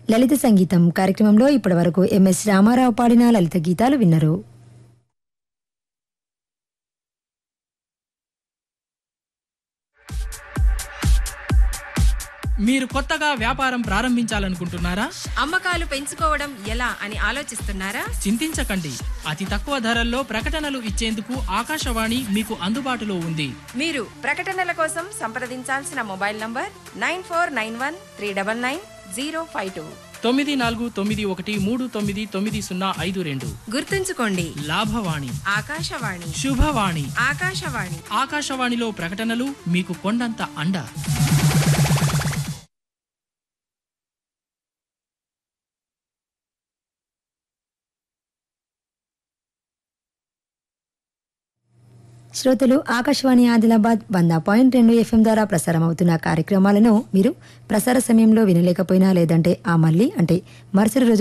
లలిత సంగీతం కార్యక్రమంలో ఇప్పటివరకు ఎంఎస్ రామారావు పాడిన లలిత గీతాలు విన్నారు. మీరు కొత్తగా వ్యాపారం ప్రారంభించాలనుకుంటున్నారా? అమ్మకాలు పెంచుకోవడం ఎలా అని ఆలోచిస్తున్నారా? చింతించకండి, అతి తక్కువ ధరల్లో ప్రకటనలు ఇచ్చేందుకు ఆకాశవాణి మీకు అందుబాటులో ఉంది. మీరు ప్రకటనల కోసం సంప్రదించాల్సిన మొబైల్ నంబర్ 9491399052. 9491399052. గుర్తుంచుకోండి, లాభవాణి, ఆకాశవాణి, శుభవాణి. ఆకాశవాణి. ఆకాశవాణిలో ప్రకటనలు మీకు కొండంత అండ. శ్రోతలు, ఆకాశవాణి ఆదిలాబాద్ 100.2 FM ద్వారా ప్రసారం అవుతున్న కార్యక్రమాలను మీరు ప్రసార సమయంలో వినలేకపోయినా లేదంటే ఆ మళ్ళీ అంటే మరుసటి రోజు